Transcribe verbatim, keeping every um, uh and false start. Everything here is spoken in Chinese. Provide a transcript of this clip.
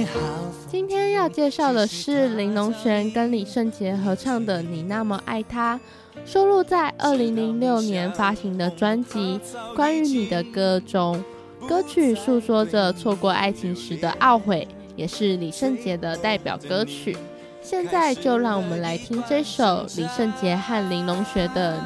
今天要介绍的是林隆璇跟李圣杰合唱的《你那么爱他》，收录在二零零六年发行的专辑《关于你的歌》中。歌曲诉说着错过爱情时的懊悔，也是李圣杰的代表歌曲。现在就让我们来听这首李圣杰和林隆璇的